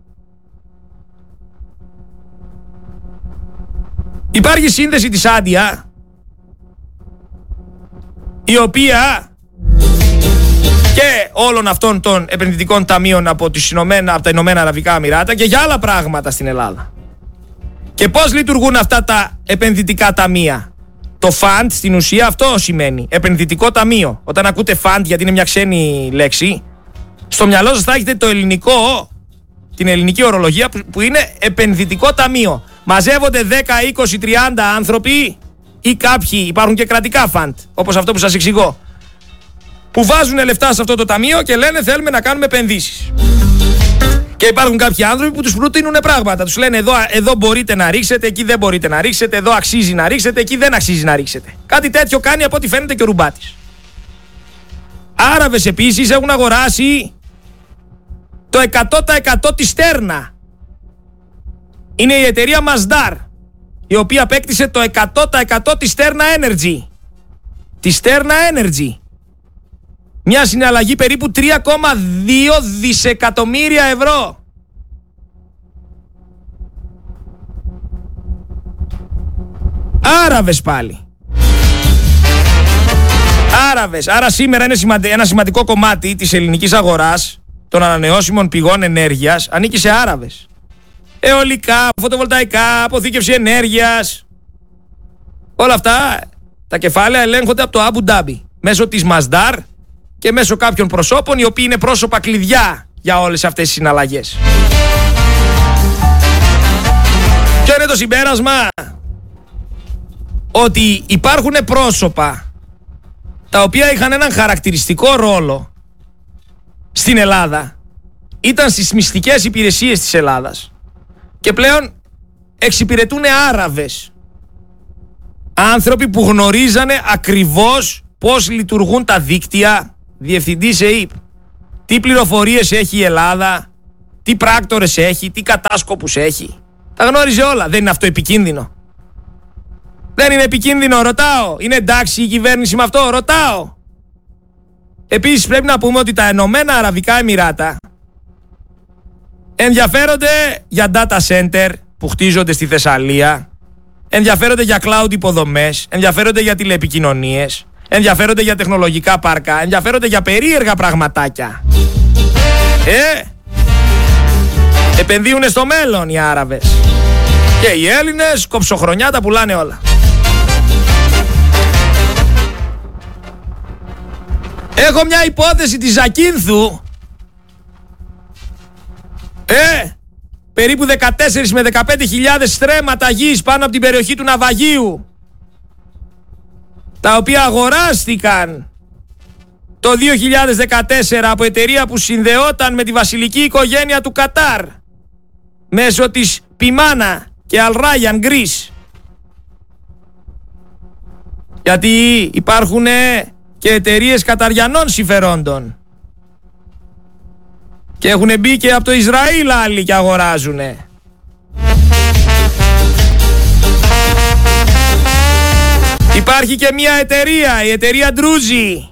Υπάρχει σύνδεση της Άντια, η οποία και όλων αυτών των επενδυτικών ταμείων από τα Ηνωμένα Αραβικά Εμιράτα και για άλλα πράγματα στην Ελλάδα. Και πώς λειτουργούν αυτά τα επενδυτικά ταμεία? Το fund στην ουσία αυτό σημαίνει, επενδυτικό ταμείο. Όταν ακούτε fund, γιατί είναι μια ξένη λέξη, στο μυαλό σας θα έχετε την ελληνική ορολογία που είναι επενδυτικό ταμείο. Μαζεύονται 10, 20, 30 άνθρωποι ή κάποιοι, υπάρχουν και κρατικά fund, όπως αυτό που σας εξηγώ, που βάζουν λεφτά σε αυτό το ταμείο και λένε θέλουμε να κάνουμε επενδύσεις. Και υπάρχουν κάποιοι άνθρωποι που τους προτείνουν πράγματα. Τους λένε εδώ μπορείτε να ρίξετε, εκεί δεν μπορείτε να ρίξετε, εδώ αξίζει να ρίξετε, εκεί δεν αξίζει να ρίξετε. Κάτι τέτοιο κάνει από ό,τι φαίνεται και ο Ρουμπάτης. Άραβες επίσης έχουν αγοράσει το 100% της Στέρνα. Είναι η εταιρεία Masdar, η οποία απέκτησε το 100% της Στέρνα Energy. Τη Στέρνα Energy. Μια συναλλαγή περίπου 3,2 δισεκατομμύρια ευρώ. Άραβες πάλι. Άραβες. Άρα σήμερα είναι ένα σημαντικό κομμάτι της ελληνικής αγοράς των ανανεώσιμων πηγών ενέργειας ανήκει σε Άραβες. Αιωλικά, φωτοβολταϊκά, αποθήκευση ενέργειας. Όλα αυτά τα κεφάλαια ελέγχονται από το Abu Dhabi μέσω της Masdar και μέσω κάποιων προσώπων, οι οποίοι είναι πρόσωπα κλειδιά για όλες αυτές τις συναλλαγές. Ποιο είναι το συμπέρασμα? Ότι υπάρχουν πρόσωπα τα οποία είχαν έναν χαρακτηριστικό ρόλο στην Ελλάδα ήταν στις μυστικές υπηρεσίες της Ελλάδας και πλέον εξυπηρετούν Άραβες. Άνθρωποι που γνωρίζανε ακριβώς πώς λειτουργούν τα δίκτυα. Διευθυντής ΕΥΠ. Τι πληροφορίες έχει η Ελλάδα, τι πράκτορες έχει, τι κατάσκοπους έχει. Τα γνώριζε όλα. Δεν είναι αυτό επικίνδυνο? Δεν είναι επικίνδυνο, ρωτάω? Είναι εντάξει η κυβέρνηση με αυτό, ρωτάω? Επίσης πρέπει να πούμε ότι τα Ενωμένα Αραβικά Εμιράτα ενδιαφέρονται για data center που χτίζονται στη Θεσσαλία, ενδιαφέρονται για cloud υποδομές, ενδιαφέρονται για τηλεπικοινωνίες, ενδιαφέρονται για τεχνολογικά πάρκα, ενδιαφέρονται για περίεργα πραγματάκια. Επενδύουνε στο μέλλον οι Άραβες. Και οι Έλληνες κοψοχρονιά τα πουλάνε όλα. Έχω μια υπόθεση της Ζακίνθου. Περίπου 14 με 15.000 στρέμματα γης πάνω από την περιοχή του Ναυαγίου, τα οποία αγοράστηκαν το 2014 από εταιρεία που συνδεόταν με τη βασιλική οικογένεια του Κατάρ μέσω της Πιμάνα και Al Rayyan Greece. Γιατί υπάρχουν και εταιρείες καταριανών συμφερόντων και έχουν μπει και από το Ισραήλ άλλοι και αγοράζουνε. Υπάρχει και μια εταιρεία, η εταιρεία Ντρούζι.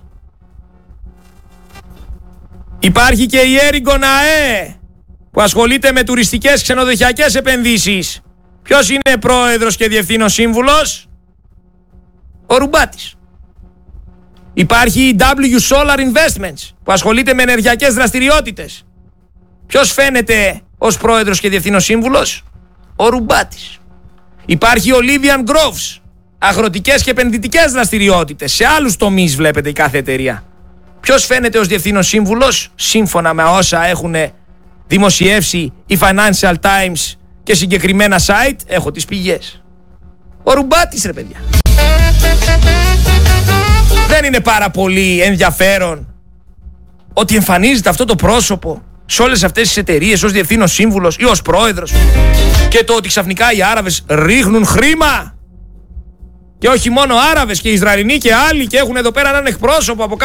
Υπάρχει και η Erigon AE που ασχολείται με τουριστικές ξενοδοχειακές επενδύσεις. Ποιος είναι πρόεδρος και διευθύνων σύμβουλος? Ο Ρουμπάτης. Υπάρχει η W Solar Investments που ασχολείται με ενεργειακές δραστηριότητες. Ποιος φαίνεται ως πρόεδρος και διευθύνων σύμβουλος? Ο Ρουμπάτης. Υπάρχει η Olivian Groves, αγροτικές και επενδυτικές δραστηριότητες. Σε άλλους τομείς βλέπετε η κάθε εταιρεία. Ποιος φαίνεται ως διευθύνων σύμβουλος? Σύμφωνα με όσα έχουν δημοσιεύσει οι Financial Times και συγκεκριμένα site, έχω τις πηγές. Ο Ρουμπάτης, ρε παιδιά. Δεν είναι πάρα πολύ ενδιαφέρον ότι εμφανίζεται αυτό το πρόσωπο σε όλες αυτές τις εταιρείες ως διευθύνων σύμβουλος ή ως πρόεδρος, και το ότι ξαφνικά οι Άραβες ρίχνουν χρήμα? Και όχι μόνο Άραβες, και Ισραηλινοί και άλλοι, και έχουν εδώ πέρα έναν εκπρόσωπο από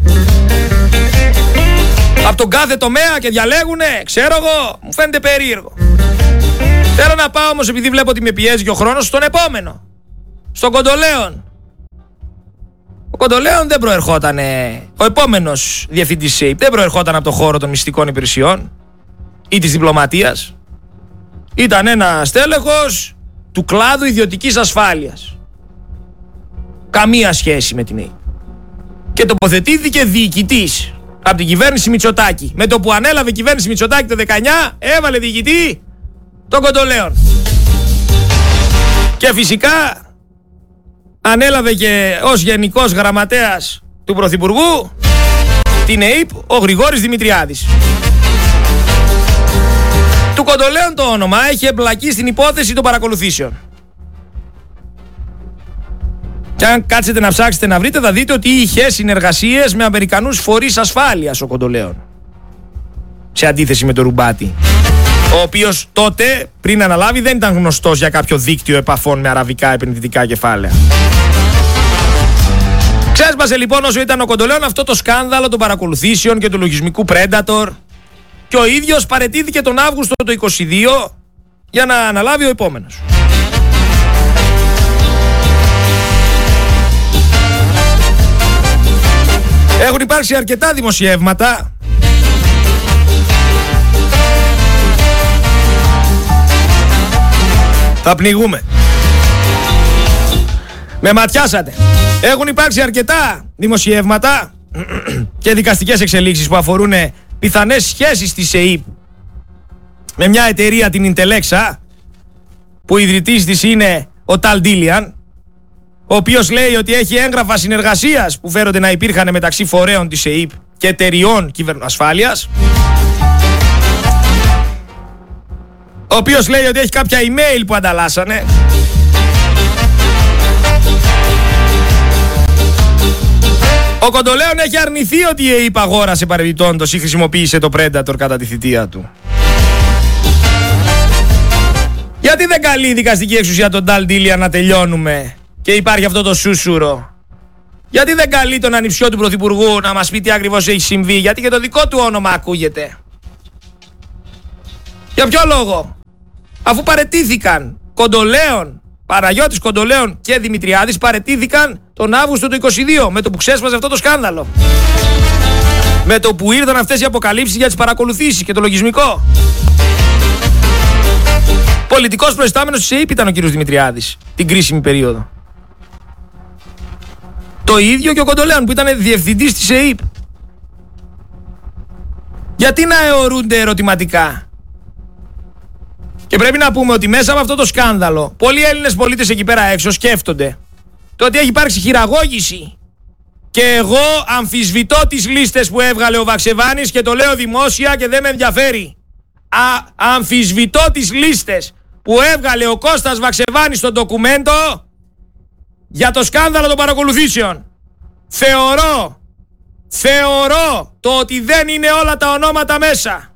τον κάθε τομέα και διαλέγουνε. Ξέρω εγώ, μου φαίνεται περίεργο. Θέλω να πάω όμως, επειδή βλέπω ότι με πιέζει και ο χρόνος, στον επόμενο. Στον Κοντολέον. Ο Κοντολέον δεν προερχόταν, ο επόμενος διευθυντής ΣΕΙΠ δεν προερχόταν από το χώρο των μυστικών υπηρεσιών ή της διπλωματίας. Ήταν ένα στέλεχος του κλάδου ιδιωτικής ασφάλειας. Καμία σχέση με την ΕΙΠ. Και τοποθετήθηκε διοικητής από την κυβέρνηση Μητσοτάκη. Με το που ανέλαβε η κυβέρνηση Μητσοτάκη το 19, έβαλε διοικητή τον Κοντολέον. Και φυσικά ανέλαβε και ως γενικός γραμματέας του Πρωθυπουργού την ΕΙΠ ο Γρηγόρης Δημητριάδης. Του Κοντολέον το όνομα έχει εμπλακεί στην υπόθεση των παρακολουθήσεων. Και αν κάτσετε να ψάξετε να βρείτε, θα δείτε ότι είχε συνεργασίες με αμερικανούς φορείς ασφάλειας ο Κοντολέον, σε αντίθεση με τον Ρουμπάτη, ο οποίος τότε, πριν αναλάβει, δεν ήταν γνωστός για κάποιο δίκτυο επαφών με αραβικά επενδυτικά κεφάλαια. Ξέσπασε λοιπόν, όσο ήταν ο Κοντολέον, αυτό το σκάνδαλο των παρακολουθήσεων και του λογισμικού Predator, και ο ίδιος παραιτήθηκε τον Αύγουστο του 2022 για να αναλάβει ο επόμενος. Έχουν υπάρξει αρκετά δημοσιεύματα θα πνιγούμε. Με ματιάσατε. Έχουν υπάρξει αρκετά δημοσιεύματα και δικαστικές εξελίξεις που αφορούν πιθανές σχέσεις της ΕΥΠ με μια εταιρεία, την Intelexa, που ιδρυτής της είναι ο Ταλ Ντίλιαν, ο οποίος λέει ότι έχει έγγραφα συνεργασίας που φέρονται να υπήρχαν μεταξύ φορέων της ΕΥΠ και εταιριών κυβερνοασφάλειας, ο οποίος λέει ότι έχει κάποια email που ανταλλάσσανε, Ο Κοντολέον έχει αρνηθεί ότι η ΕΥΠ αγόρασε παρεμπιπτόντως ή χρησιμοποίησε το Predator κατά τη θητεία του. Γιατί δεν καλεί η δικαστική εξουσία τον Νταλ Ντίλια να τελειώνουμε και υπάρχει αυτό το σούσουρο? Γιατί δεν καλεί τον ανιψιό του Πρωθυπουργού να μας πει τι ακριβώς έχει συμβεί? Γιατί και το δικό του όνομα ακούγεται. Για ποιο λόγο? Αφού παραιτήθηκαν Κοντολέον, Παναγιώτης Κοντολέον και Δημητριάδης, παραιτήθηκαν τον Αύγουστο του 22 με το που ξέσπασε αυτό το σκάνδαλο. Με το που ήρθαν αυτές οι αποκαλύψεις για τις παρακολουθήσεις και το λογισμικό. Πολιτικός προϊστάμενος της ΕΥΠ ήταν ο κύριος Δημητριάδης την κρίσιμη περίοδο. Το ίδιο και ο Κοντολέον που ήταν διευθυντής της ΕΥΠ. Γιατί να αιωρούνται ερωτηματικά? Και πρέπει να πούμε ότι μέσα από αυτό το σκάνδαλο πολλοί Έλληνες πολίτες εκεί πέρα έξω σκέφτονται το ότι έχει υπάρξει χειραγώγηση. Και εγώ αμφισβητώ τις λίστες που έβγαλε ο Βαξεβάνης και το λέω δημόσια και δεν με ενδιαφέρει. Αμφισβητώ τις λίστες που έβγαλε ο Κώστας Βαξεβάνης στο ντοκουμέντο για το σκάνδαλο των παρακολουθήσεων. Θεωρώ το ότι δεν είναι όλα τα ονόματα μέσα.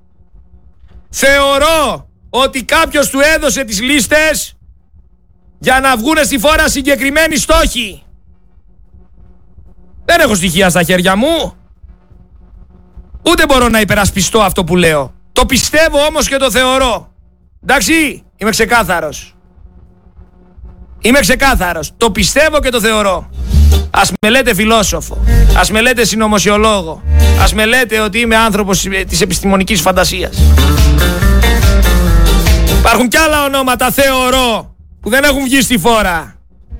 Θεωρώ ότι κάποιος του έδωσε τις λίστες για να βγούνε στη φόρα συγκεκριμένοι στόχοι. Δεν έχω στοιχεία στα χέρια μου. Ούτε μπορώ να υπερασπιστώ αυτό που λέω. Το πιστεύω όμως και το θεωρώ. Εντάξει, είμαι ξεκάθαρος. Το πιστεύω και το θεωρώ. Ας με λέτε φιλόσοφο, ας με λέτε συνωμοσιολόγο, ας με λέτε ότι είμαι άνθρωπος της επιστημονικής φαντασίας. Υπάρχουν κι άλλα ονόματα, θεωρώ, που δεν έχουν βγει στη φόρα.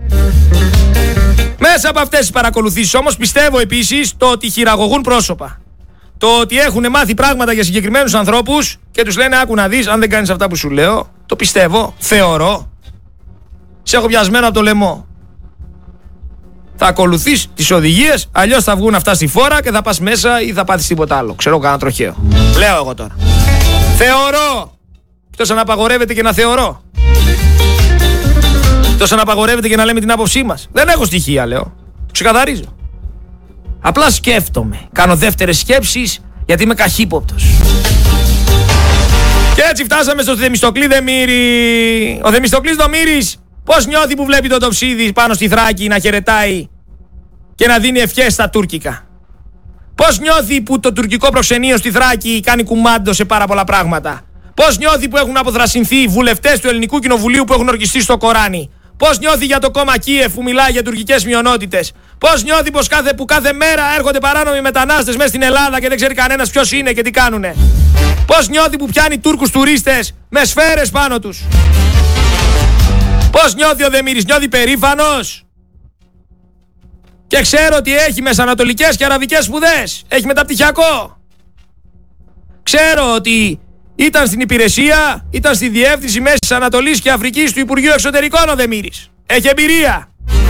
Μέσα από αυτές τις παρακολουθήσεις όμως πιστεύω επίσης το ότι χειραγωγούν πρόσωπα. Το ότι έχουν μάθει πράγματα για συγκεκριμένους ανθρώπους και τους λένε άκου να δεις, αν δεν κάνεις αυτά που σου λέω. Το πιστεύω, θεωρώ. Σε έχω πιασμένο από το λαιμό. Θα ακολουθείς τις οδηγίες, αλλιώς θα βγουν αυτά στη φόρα και θα πας μέσα ή θα πάθεις τίποτα άλλο. Ξέρω κανένα τροχαίο. Λέω εγώ τώρα. Θεωρώ. Εκτός αν απαγορεύεται και να θεωρώ. Εκτός αν απαγορεύεται και να λέμε την άποψή μας. Δεν έχω στοιχεία, λέω. Το ξεκαθαρίζω. Απλά σκέφτομαι. Κάνω δεύτερες σκέψεις γιατί είμαι καχύποπτος. Και έτσι φτάσαμε στο Θεμιστοκλή Δεμήρη. Ο Θεμιστοκλής Δομήρης πώς νιώθει που βλέπει τον Τοψίδη πάνω στη Θράκη να χαιρετάει και να δίνει ευχές στα τουρκικά? Πώς νιώθει που το τουρκικό προξενείο στη Θράκη κάνει κουμάντο σε πάρα πολλά πράγματα? Πώς νιώθει που έχουν αποθρασινθεί βουλευτές του Ελληνικού Κοινοβουλίου που έχουν ορκιστεί στο Κοράνι? Πώς νιώθει για το κόμμα Κίεφ που μιλάει για τουρκικές μειονότητες? Πώς νιώθει που κάθε μέρα έρχονται παράνομοι μετανάστες μέσα στην Ελλάδα και δεν ξέρει κανένας ποιος είναι και τι κάνουνε? Πώς νιώθει που πιάνει Τούρκους τουρίστες με σφαίρες πάνω τους? Πώς νιώθει ο Δεμήρης? Νιώθει περήφανος? Και ξέρω ότι έχει μεσανατολικές και αραβικές σπουδές. Έχει μεταπτυχιακό. Ξέρω ότι ήταν στην υπηρεσία, ήταν στη Διεύθυνση Μέσης Ανατολής και Αφρικής του Υπουργείου Εξωτερικών ο Δεμήρης. Έχει εμπειρία.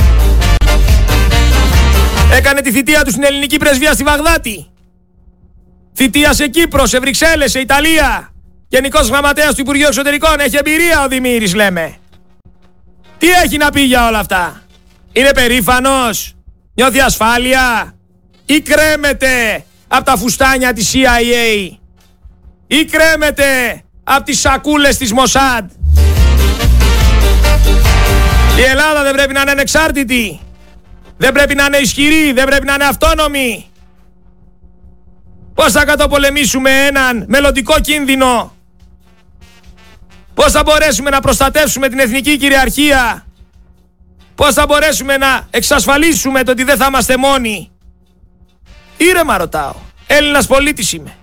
Έκανε τη θητεία του στην ελληνική πρεσβεία στη Βαγδάτη. Θητεία σε Κύπρο, σε Βρυξέλλες, σε Ιταλία. Γενικός Γραμματέας του Υπουργείου Εξωτερικών. Έχει εμπειρία ο Δημήρης, λέμε. Τι έχει να πει για όλα αυτά? Είναι περήφανος? Νιώθει ασφάλεια? Ή κρέμεται από τα φουστάνια της CIA? Ή κρέμεται από τις σακούλες της Μοσάντ? Η Ελλάδα δεν πρέπει να είναι ανεξάρτητη? Δεν πρέπει να είναι ισχυρή? Δεν πρέπει να είναι αυτόνομη? Πώς θα καταπολεμήσουμε έναν μελλοντικό κίνδυνο? Πώς θα μπορέσουμε να προστατεύσουμε την εθνική κυριαρχία? Πώς θα μπορέσουμε να εξασφαλίσουμε το ότι δεν θα είμαστε μόνοι? Ήρεμα ρωτάω. Έλληνας πολίτης είμαι.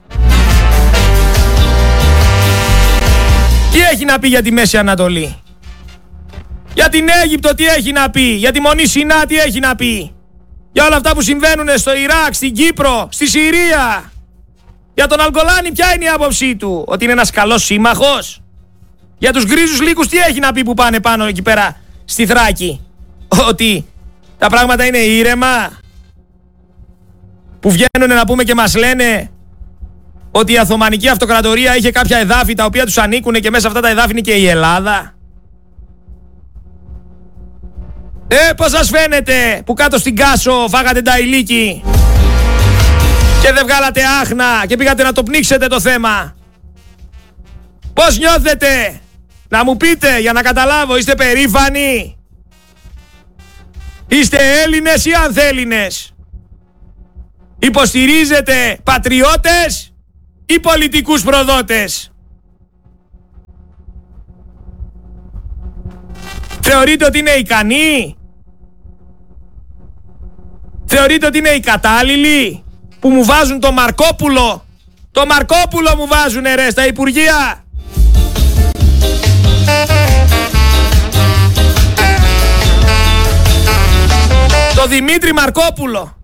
Τι έχει να πει για τη Μέση Ανατολή? Για την Αίγυπτο τι έχει να πει? Για τη Μονή Σινά τι έχει να πει? Για όλα αυτά που συμβαίνουν στο Ιράκ, στην Κύπρο, στη Συρία? Για τον Αλγκολάνη ποια είναι η άποψή του? Ότι είναι ένας καλός σύμμαχος? Για τους γκρίζους λύκους τι έχει να πει που πάνε πάνω εκεί πέρα στη Θράκη? Ότι τα πράγματα είναι ήρεμα? Που βγαίνουν να πούμε και μας λένε ότι η Οθωμανική Αυτοκρατορία είχε κάποια εδάφη τα οποία τους ανήκουν και μέσα αυτά τα εδάφη είναι και η Ελλάδα? Πώς σας φαίνεται που κάτω στην Κάσο φάγατε τα ηλίκη και δεν βγάλατε άχνα και πήγατε να το πνίξετε το θέμα? Πώς νιώθετε? Να μου πείτε για να καταλάβω. Είστε περήφανοι? Είστε Έλληνες ή ανθέλληνες? Υποστηρίζετε πατριώτες ή πολιτικούς προδότες? Θεωρείτε ότι είναι ικανοί? Θεωρείτε ότι είναι οι κατάλληλοι που μου βάζουν το Μαρκόπουλο? Το Μαρκόπουλο μου βάζουνε ρε στα υπουργεία. Το Δημήτρη Μαρκόπουλο.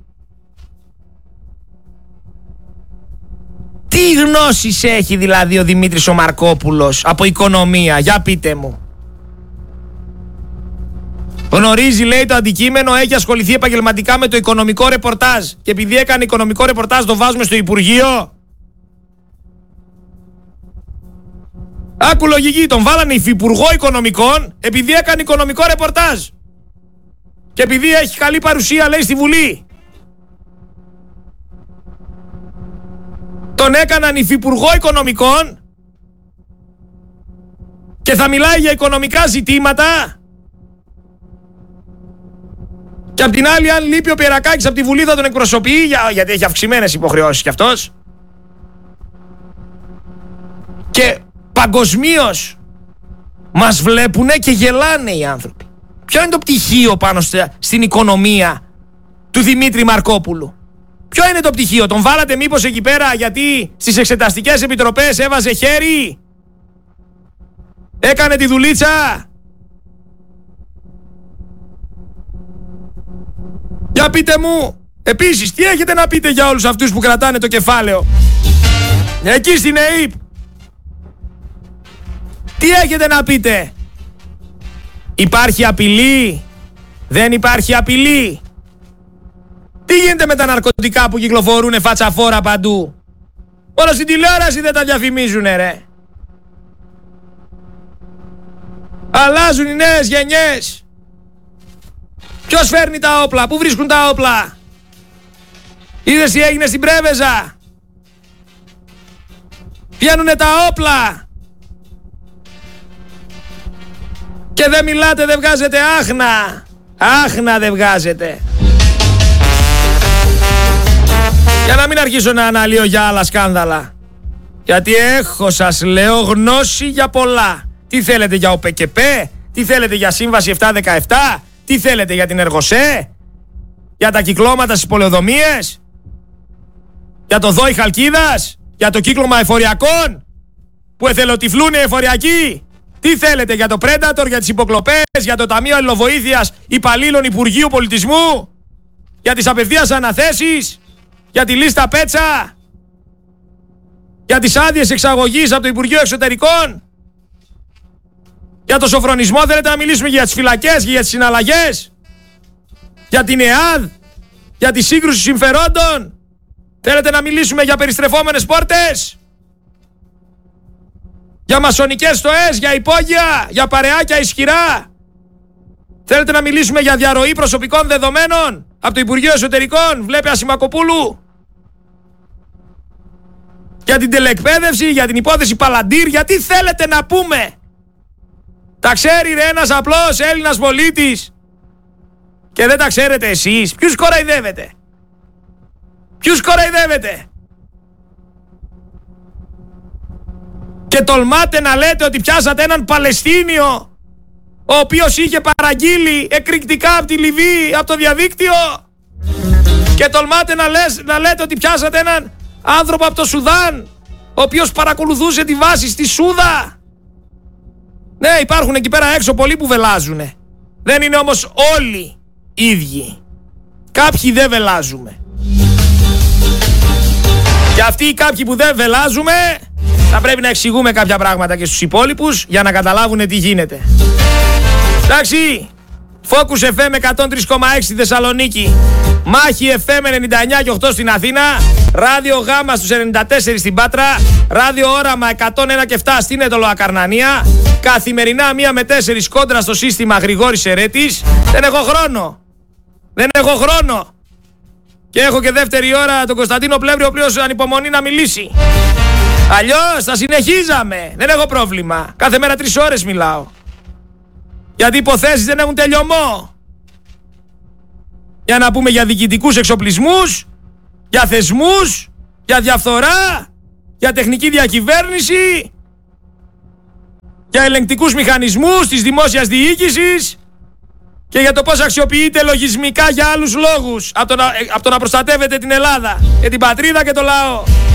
Τι γνώσεις έχει δηλαδή ο Δημήτρης ο Μαρκόπουλος από οικονομία? Για πείτε μου. Γνωρίζει, λέει, το αντικείμενο, έχει ασχοληθεί επαγγελματικά με το οικονομικό ρεπορτάζ και επειδή έκανε οικονομικό ρεπορτάζ το βάζουμε στο Υπουργείο? Άκου λογική, τον βάλανε υφυπουργό οικονομικών επειδή έκανε οικονομικό ρεπορτάζ και επειδή έχει καλή παρουσία, λέει, στη Βουλή. Τον έκαναν υφυπουργό οικονομικών και θα μιλάει για οικονομικά ζητήματα. Και απ' την άλλη, αν λείπει ο Πιερακάκης από τη Βουλή θα τον εκπροσωπεί, γιατί έχει αυξημένες υποχρεώσεις κι αυτός. Και παγκοσμίως μας βλέπουνε και γελάνε οι άνθρωποι. Ποιο είναι το πτυχίο πάνω στην οικονομία του Δημήτρη Μαρκόπουλου? Ποιο είναι το πτυχίο? Τον βάλατε μήπως εκεί πέρα γιατί στις εξεταστικές επιτροπές έβαζε χέρι? Έκανε τη δουλίτσα? Για πείτε μου. Επίσης, τι έχετε να πείτε για όλους αυτούς που κρατάνε το κεφάλαιο εκεί στην ΕΥΠ? Τι έχετε να πείτε? Υπάρχει απειλή? Δεν υπάρχει απειλή? Τι γίνεται με τα ναρκωτικά που κυκλοφορούν φατσαφόρα παντού? Μόνο στην τηλεόραση δεν τα διαφημίζουνε ρε. Αλλάζουν οι νέες γενιές. Ποιος φέρνει τα όπλα? Πού βρίσκουν τα όπλα? Είδες τι έγινε στην Πρέβεζα? Βγαίνουνε τα όπλα. Και δεν μιλάτε, δεν βγάζετε άχνα. Άχνα δεν βγάζετε. Για να μην αρχίσω να αναλύω για άλλα σκάνδαλα. Γιατί έχω, σας λέω, γνώση για πολλά. Τι θέλετε για ΟΠΕΚΕΠΕ? Τι θέλετε για Σύμβαση 717? Τι θέλετε για την Εργοσέ? Για τα κυκλώματα στις πολεοδομίες? Για το Δόη Χαλκίδας? Για το κύκλωμα εφοριακών που εθελοτυφλούν οι εφοριακοί? Τι θέλετε για το Predator, για τις υποκλοπές, για το Ταμείο Αλληλοβοήθειας Υπαλλήλων Υπουργείου Πολιτισμού? Για τις απευθείας αναθέσεις? Για τη λίστα Πέτσα? Για τις άδειες εξαγωγής από το Υπουργείο Εξωτερικών? Για το σοφρονισμό θέλετε να μιλήσουμε? Για τις φυλακές και για τις συναλλαγές? Για την ΕΑΔ? Για τη σύγκρουση συμφερόντων? Θέλετε να μιλήσουμε για περιστρεφόμενες πόρτες? Για μασονικές στοές? Για υπόγεια? Για παρεάκια ισχυρά? Θέλετε να μιλήσουμε για διαρροή προσωπικών δεδομένων από το Υπουργείο Εσωτερικών? Βλέπει Ασημακοπούλου? Για την τελεκπαίδευση? Για την υπόθεση Παλαντήρ? Γιατί θέλετε να πούμε? Τα ξέρει ρε ένας απλός Έλληνας πολίτης και δεν τα ξέρετε εσείς? Ποιους κοροϊδεύετε? Ποιους κοροϊδεύετε? Και τολμάτε να λέτε ότι πιάσατε έναν Παλαιστίνιο ο οποίος είχε παραγγείλει εκρηκτικά από τη Λιβύη, από το διαδίκτυο? Και τολμάτε να λέτε ότι πιάσατε έναν άνθρωπο από το Σουδάν ο οποίος παρακολουθούσε τη βάση στη Σούδα? Ναι, υπάρχουν εκεί πέρα έξω πολλοί που βελάζουνε. Δεν είναι όμως όλοι ίδιοι. Κάποιοι δεν βελάζουμε. Και αυτοί οι κάποιοι που δεν βελάζουμε θα πρέπει να εξηγούμε κάποια πράγματα και στους υπόλοιπους για να καταλάβουν τι γίνεται. Εντάξει, Focus FM 103,6 Θεσσαλονίκη. Μάχη FM 99 και 8 στην Αθήνα, Ράδιο Γάμα στους 94 στην Πάτρα, Ράδιο Όραμα 101 και 7 στην Ετωλοακαρνανία, καθημερινά 1 με 4 κόντρα στο σύστημα Γρηγόρης Σερέτης. Δεν έχω χρόνο. Και έχω και δεύτερη ώρα τον Κωνσταντίνο Πλεύρη, ο οποίος ανυπομονεί να μιλήσει. Αλλιώς θα συνεχίζαμε. Δεν έχω πρόβλημα. Κάθε μέρα 3 ώρες μιλάω. Γιατί οι υποθέσεις δεν έχουν τελειωμό. Για να πούμε για διοικητικούς εξοπλισμούς, για θεσμούς, για διαφθορά, για τεχνική διακυβέρνηση, για ελεγκτικούς μηχανισμούς της δημόσιας διοίκησης και για το πώς αξιοποιείται λογισμικά για άλλους λόγους από το να προστατεύετε την Ελλάδα και την πατρίδα και το λαό.